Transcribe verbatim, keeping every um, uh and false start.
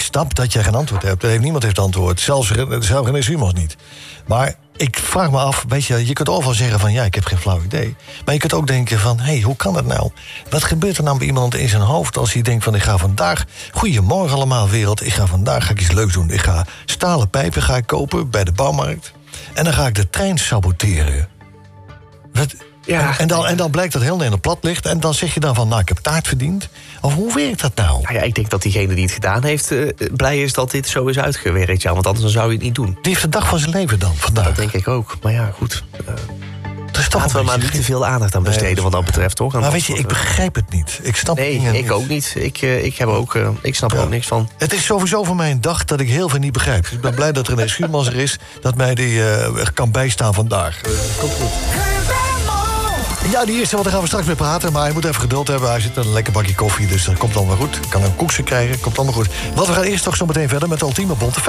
snap dat jij geen antwoord hebt. Er heeft niemand heeft antwoord. Zelfs, zelfs René Schuurmans niet. Maar ik vraag me af, weet je, je kunt overal zeggen van... ja, ik heb geen flauw idee. Maar je kunt ook denken van, hé, hey, hoe kan dat nou? Wat gebeurt er nou bij iemand in zijn hoofd als hij denkt van... ik ga vandaag, goedemorgen allemaal wereld... ik ga vandaag ga ik iets leuks doen. Ik ga stalen pijpen ga ik kopen bij de bouwmarkt... en dan ga ik de trein saboteren. Wat... Ja, en, en, dan, en dan blijkt dat heel Nederland plat ligt... en dan zeg je dan van, nou, ik heb taart verdiend. Of hoe werkt dat nou? Nou ja, ik denk dat diegene die het gedaan heeft... Uh, blij is dat dit zo is uitgewerkt. Ja, want anders dan zou je het niet doen. Die heeft de dag van zijn leven dan, vandaag. Dat denk ik ook. Maar ja, goed. Uh, is toch laten we maar niet te veel aandacht aan besteden nee, wat dat betreft, toch? Maar weet je, ik begrijp het niet. Ik snap nee, dingen ik niet. ook niet. Ik, uh, ik, heb ook, uh, ik snap ja. er ook niks van. Het is sowieso voor mij een dag dat ik heel veel niet begrijp. Dus ik ben blij dat René Schuurmans er is... dat mij die uh, kan bijstaan vandaag. Uh, komt goed. Ja, die eerste, want daar gaan we straks mee praten. Maar hij moet even geduld hebben. Hij zit met een lekker bakje koffie, dus dat komt allemaal goed. Kan een koekje krijgen, komt allemaal goed. Want we gaan eerst toch zo meteen verder met de ultieme bonte